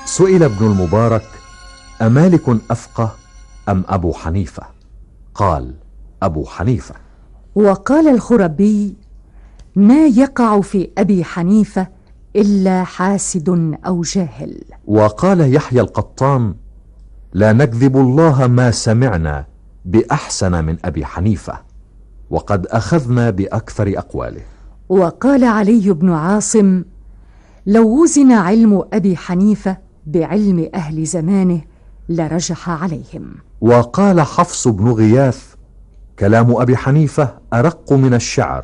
سئل ابن المبارك: أمالك أفقه أم أبو حنيفة؟ قال: أبو حنيفة. وقال الخربي: ما يقع في أبي حنيفة إلا حاسد أو جاهل. وقال يحيى القطان: لا نكذب الله ما سمعنا بأحسن من أبي حنيفة، وقد أخذنا بأكثر أقواله. وقال علي بن عاصم: لو وزن علم أبي حنيفة بعلم أهل زمانه لرجح عليهم. وقال حفص بن غياث: كلام أبي حنيفة أرق من الشعر،